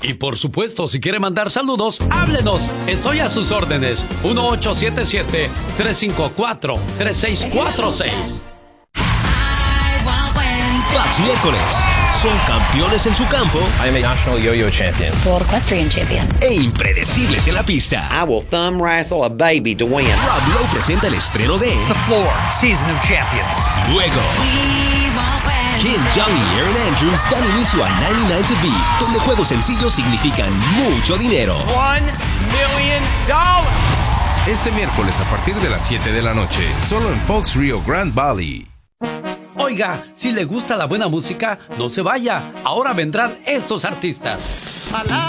Y por supuesto, si quiere mandar saludos, háblenos. Estoy a sus órdenes. 1877-354-3646. Fox miércoles. Son campeones en su campo. I am a national yo-yo champion. World Equestrian Champion. E impredecibles en la pista. I will thumb wrestle a baby to win. Rob Lowe presenta el estreno de The Floor, Season of Champions. Luego, Kim Jong y Erin Andrews dan inicio a 99 to Beat, donde juegos sencillos significan mucho dinero. $1 million. Este miércoles a partir de las 7 de la noche, solo en Fox Rio Grande Valley. Oiga, si le gusta la buena música, no se vaya. Ahora vendrán estos artistas.